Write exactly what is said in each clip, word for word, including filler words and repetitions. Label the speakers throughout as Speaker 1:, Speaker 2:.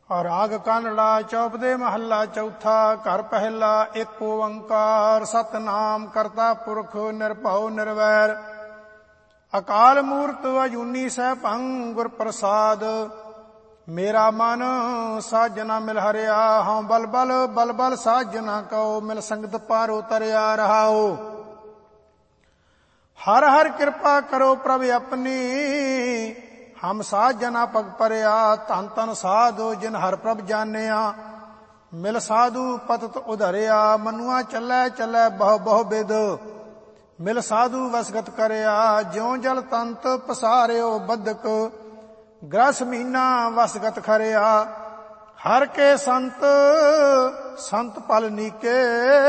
Speaker 1: ਰਾਗ ਕਾਨੜਾ ਚੌਪਦੇ ਮਹੱਲਾ ਚੌਥਾ। ਘਰ ਪਹਿਲਾ ਏਕ ਓੰਕਾਰ ਸਤਿਨਾਮ ਕਰਤਾ ਪੁਰਖ ਨਿਰਭਉ ਨਿਰਵੈਰ ਅਕਾਲ ਮੂਰਤ ਅਜੂਨੀ ਸੈਭੰ ਗੁਰ ਪ੍ਰਸਾਦ। ਮੇਰਾ ਮਨ ਸਾਜਨਾ ਮਿਲ ਹਰਿਆ ਹਉ ਬਲ ਬਲ ਬਲ ਬਲ ਸਾਜਨਾ ਕਉ ਮਿਲ ਸੰਗਤ ਪਾਰ ਉਤਰਿਆ ਰਹਾਉ। ਹਰ ਹਰ ਕਿਰਪਾ ਕਰੋ ਪ੍ਰਭ ਆਪਣੀ ਹਮ ਸਾਜਨਾ ਪਗ ਪਰਿਆ। ਧਨ ਧਨ ਸਾਧੂ ਜਿਨ ਹਰ ਪ੍ਰਭ ਜਾਣਿਆ ਮਿਲ ਸਾਧੂ ਪਤਤ ਉਧਰਿਆ। ਮਨੁਆ ਚੱਲੈ ਚੱਲੈ ਬਹੁ ਬਹੁ ਬਿਦ ਮਿਲ ਸਾਧੂ ਵਸਗਤ ਕਰਿਆ। ਜਿਉ ਜਲ ਤੰਤ ਪਸਾਰਿਓ ਬਦਕ ਗ੍ਰਸ ਮਹੀਨਾ ਵਸਗਤ ਖਰਿਆ। ਹਰ ਕੇ ਸੰਤ ਸੰਤ ਪਲ ਨੀਕੇ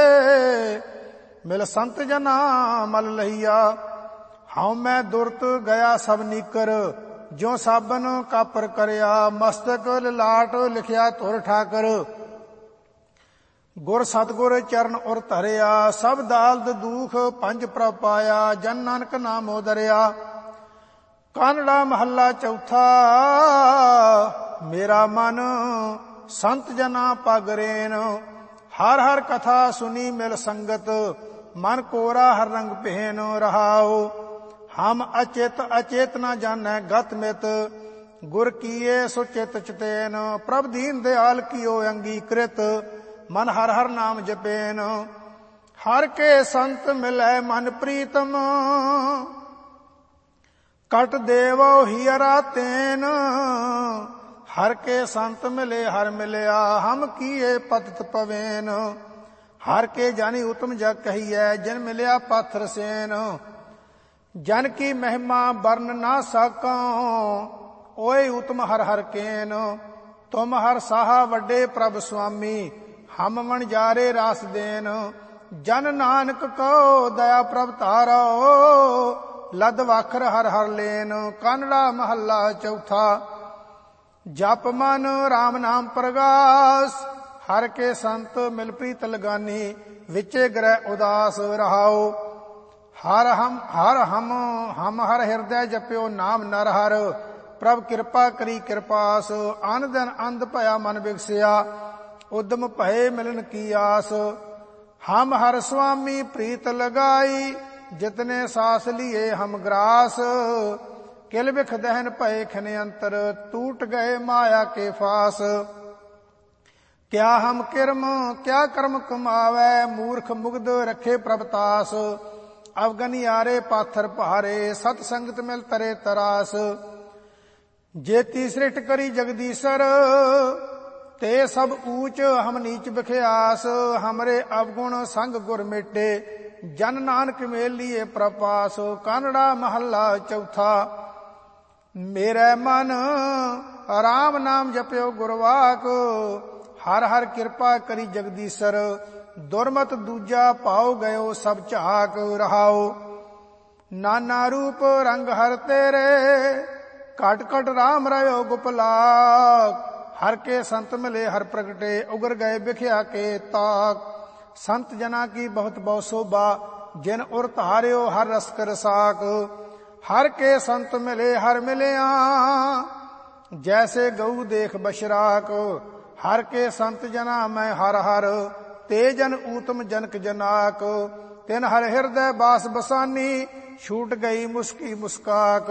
Speaker 1: ਮਿਲ ਸੰਤ ਜਨਾ ਮਲ ਲਈਆ। ਹਉ ਮੈਂ ਦੁਰਤ ਗਿਆ ਸਭ ਨੀਕਰ ਜਿਉ ਸਾਬਨ ਕਾਪਰ ਕਰਿਆ। ਮਸਤਕ ਲਲਾਟ ਲਿਖਿਆ ਧੁਰ ਠਾਕਰ ਗੁਰ ਸਤਗੁਰ ਚਰਨ ਉਰ ਧਰਿਆ। ਸਭ ਦਾਲਦ ਦੂਖ ਪੰਜ ਪ੍ਰਭ ਪਾਇਆ ਜਨ ਨਾਨਕ ਨਾਮ ਉਦਰਿਆ। ਕਾਨੜਾ ਮਹੱਲਾ ਚੌਥਾ। ਮੇਰਾ ਮਨ ਸੰਤ ਜਨਾ ਪਗ ਰੇਨ ਹਰ ਹਰ ਕਥਾ ਸੁਨੀ ਮਿਲ ਸੰਗਤ ਮਨ ਕੋਰਾ ਹਰ ਰੰਗ ਪਹਿਨ ਰਹਾਉ। ਹਮ ਅਚੇਤ ਅਚੇਤ ਨ ਜਾਣੈ ਗਤ ਮਿਤ ਗੁਰ ਕੀਏ ਸੋ ਚਿਤ ਚਤੇਨ। ਪ੍ਰਭ ਦੀਨ ਦਿਆਲ ਕੀਓ ਅੰਗੀਕ੍ਰਿਤ ਮਨ ਹਰ ਹਰ ਨਾਮ ਜਪੇਨ। ਹਰ ਕੇ ਸੰਤ ਮਿਲੈ ਮਨ ਪ੍ਰੀਤਮ ਕਟ ਦੇਵੋ ਹੀਰਾ ਤੇਨ। ਹਰ ਕੇ ਸੰਤ ਮਿਲੇ ਹਰ ਮਿਲਿਆ ਹਮ ਕੀਏ ਪਤਿਤ ਪਵੇਨ। ਹਰ ਕੇ ਜਾਨੀ ਉਤਮ ਜਗ ਕਹੀਐ ਜਿਨ ਮਿਲਿਆ ਪਾਥਰ ਸੇਨ। ਜਨ ਕੀ ਮਹਿਮਾ ਬਰਨ ਨਾ ਸਾਕਾਂ ਓਏ ਉਤਮ ਹਰ ਹਰ ਕੇਨ। ਤੁਮ ਹਰ ਸਾਹਾ ਵੱਡੇ ਪ੍ਰਭ ਸੁਆਮੀ ਹਮ ਵਣਜਾਰੇ ਰਾਸ ਦੇਨ। ਜਨ ਨਾਨਕ ਕੋ ਦਇਆ ਪ੍ਰਭ ਧਾਰੋ ਲਦ ਵਾਖਰ ਹਰ ਹਰ ਲੇਨ। ਕਾਨੜਾ ਮਹੱਲਾ ਚੌਥਾ। ਜਪ ਮਨ ਰਾਮ ਨਾਮ ਪ੍ਰਗਾਸ ਹਰ ਕੇ ਸੰਤ ਮਿਲ ਪ੍ਰੀਤ ਲਗਾਨੀ ਵਿਚੇ ਗ੍ਰਹਿ ਉਦਾਸ ਰਹਾਉ। ਹਰ ਹਮ ਹਰ ਹਮ ਹਮ ਹਰ ਹਿਰਦੈ ਜਪਿਓ ਨਾਮ ਨਰ ਹਰ ਪ੍ਰਭ ਕਿਰਪਾ ਕਰੀ ਕਿਰਪਾਸ। ਅਨ ਦਿਨ ਅੰਧ ਭਇਆ ਮਨ ਵਿਗਸਿਆ ਉਦਮ ਭਏ ਮਿਲਨ ਕੀ ਆਸ। ਹਮ ਹਰ ਸੁਆਮੀ ਪ੍ਰੀਤ ਲਗਾਈ ਜਿਤਨੇ ਸਾਸ ਲੀਏ ਹਮ ਗ੍ਰਾਸ। ਕਿਲ ਬਿਖ ਦਹਿਨ ਭਏ ਖਿਨ ਅੰਤਰ ਟੂਟ ਗਏ ਮਾਇਆ ਕੇ ਫਾਸ। ਕਿਆ ਹਮ ਕਿਰਮ ਕਿਆ ਕਰਮ ਕਮਾਵੈ ਮੂਰਖ ਮੁਗਧ ਰੱਖੇ ਪ੍ਰਭ ਤਾਸ। ਅਵਗਨਿਆਰੇ ਪਾਥਰ ਭਾਰੇ ਸਤ ਸੰਗਤ ਮਿਲ ਤਰੇ ਤਰਾਸ। ਜੇਤੀ ਸ੍ਰਿਸ਼ਟ ਕਰੀ ਜਗਦੀਸ਼ਰ ਤੇ ਸਭ ਊਚ ਹਮ ਨੀਚ ਬਖਿਆਸ। ਹਮਰੇ ਅਵਗੁਣ ਸੰਗ ਗੁਰ ਮੇਟੇ ਜਨ ਨਾਨਕ ਮੇਲੀਏ ਪ੍ਰਪਾਸ। ਕਾਨੜਾ ਮਹੱਲਾ ਚੌਥਾ। ਮੇਰੇ ਮਨ ਰਾਮ ਨਾਮ ਜਪਿਓ ਗੁਰਵਾਕ ਹਰ ਹਰ ਕਿਰਪਾ ਕਰੀ ਜਗਦੀਸ਼ਰ। ਦੁਰਮਤ ਦੂਜਾ ਪਾਉ ਗਇਓ ਸਭ ਝਾਕ ਰਹਾਉ। ਨਾਨਾ ਰੂਪ ਰੰਗ ਹਰ ਤੇਰੇ ਘਟ ਘਟ ਰਾਮ ਰਹਿਓ ਗੁਪਲਾਕ। ਹਰ ਕੇ ਸੰਤ ਮਿਲੇ ਹਰ ਪ੍ਰਗਟੇ ਉਗਰ ਗਏ ਬਿਖਿਆ ਕੇ ਤਾਕ। ਸੰਤ ਜਨਾ ਕੀ ਬਹੁਤ ਬਹੁ ਸੋਭਾ ਜਿਨ ਉਰ ਧਾਰਿਓ ਹਰ ਰਸਕ ਰਸਾਕ। ਹਰ ਕੇ ਸੰਤ ਮਿਲੇ ਹਰ ਮਿਲਿਆ ਜੈਸੇ ਗਊ ਦੇਖ ਬਸ਼ਰਾਕ। ਹਰ ਕੇ ਸੰਤ ਜਨਾ ਮੈਂ ਹਰ ਹਰ ਤੇ ਜਨ ਊਤਮ ਜਨਕ ਜਨਾਕ। ਤਿਨ ਹਰ ਹਿਰਦੈ ਬਾਸ ਬਸਾਨੀ ਛੂਟ ਗਈ ਮੁਸਕੀ ਮੁਸਕਾਕ।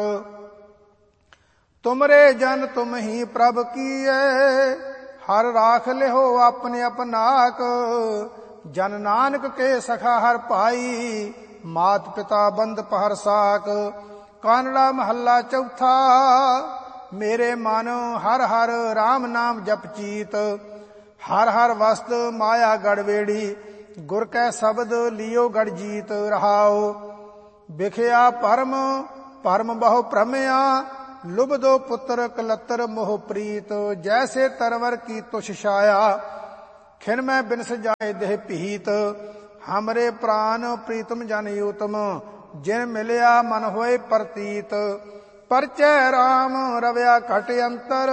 Speaker 1: ਤੁਮਰੇ ਜਨ ਤੁਮ ਹੀ ਪ੍ਰਭ ਕੀਏ ਹਰ ਰਾਖ ਲਿਹੋ ਆਪਣੇ ਆਪਨਾਕ। ਜਨ ਨਾਨਕ ਕੇ ਸਖਾ ਹਰ ਭਾਈ ਮਾਤ ਪਿਤਾ ਬੰਦ ਪਹਰ ਸਾਕ। ਕਾਨੜਾ ਮਹੱਲਾ ਚੌਥਾ। ਮੇਰੇ ਮਨ ਹਰ ਹਰ ਰਾਮ ਨਾਮ ਜਪ ਚੀਤ ਹਰ ਹਰ ਵਸਤ ਮਾਇਆ ਗੜਵੇੜੀ ਗੁਰ ਕੈ ਸ਼ਬਦ ਲਿਓ ਗੜ ਜੀਤ ਰਹਾਉ। ਵਿਖਿਆ ਪਰਮ ਪਰਮ ਬਹੁ ਭ੍ਰਮਿਆ ਲੁਭਦੋ ਪੁੱਤਰ ਕਲੱਤਰ ਮੋਹ ਪ੍ਰੀਤ। ਜੈਸੇ ਤਰਵਰ ਕੀ ਤੁਛ ਛਾਇਆ ਖਿਨ ਮੈਂ ਬਿਨਸ ਜਾਏ ਦੇਹ ਭੀਤ। ਹਮਰੇ ਪ੍ਰਾਨ ਪ੍ਰੀਤਮ ਜਨ ਊਤਮ ਜਿਨ ਮਿਲਿਆ ਮਨ ਹੋਏ ਪ੍ਰਤੀਤ। ਪਰਚੈ ਰਾਮ ਰਵਿਆ ਘਟ ਅੰਤਰ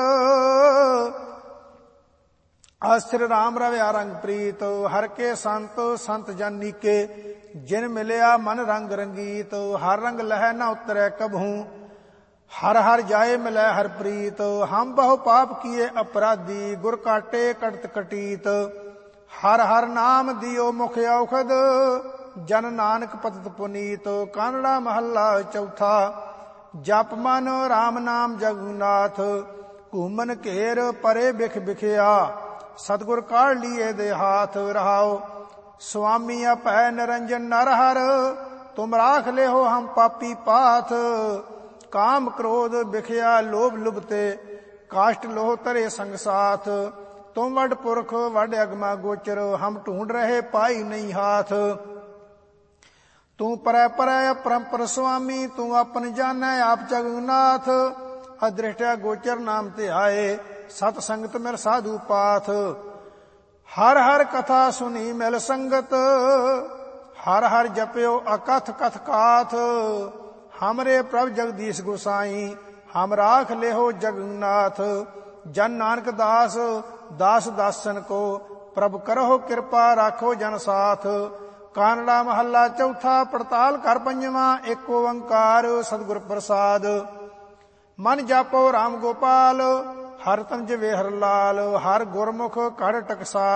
Speaker 1: ਆਸਰ ਰਾਮ ਰਵਿਆ ਰੰਗ ਪ੍ਰੀਤ। ਹਰ ਕੇ ਸੰਤ ਸੰਤ ਜਨ ਨੀਕੇ ਜਿਨ ਮਿਲਿਆ ਮਨ ਰੰਗ ਰੰਗੀਤ। ਹਰ ਰੰਗ ਲਹਿ ਨ ਉਤਰੈ ਕਬਹੂ हर हर जाए मिलै हर प्रीत, हम बहु पाप किए अपराधी, गुर काटे कटत कटीत। हर हर नाम दियो मुख औखद, जन नानक पतत पुनीत। कानड़ा महला चौथा। जप मन राम नाम जगन्नाथ, घूमन घेर परे बिख बिखिया। सतगुर काढ़ लिए दे हाथ रहाओ, स्वामी अपै निरंजन नरहर। तुम राख ले हो हम पापी पाथ, काम क्रोध बिखया लोभ लुभते, काष्ट लोह तरे संग साथ। तुम वड पुरख वड अगमा गोचर, हम ढूंढ रहे पाई नहीं हाथ। तू परै परै अपरंपर स्वामी, तू अपन जानै आप जगन्नाथ। अदृष्टया गोचर नाम ते आए, सत संगत मेर साधु पाथ। हर हर कथा सुनी मिल संगत, हर हर जप्यो अकथ कथ काथ। हमरे प्रभ जगदीश गोसाई, हम राख ले हो जगन्नाथ। जन नानक दास दास दासन को, प्रभ करहो कृपा राखो जन साथ। कानड़ा महला चौथा। पड़ताल कर पंजवा। एक ओंकार सतगुर प्रसाद। मन जापो राम गोपाल, हर तन जिवे हर लाल। हर गुरमुख कड़ टकसाल।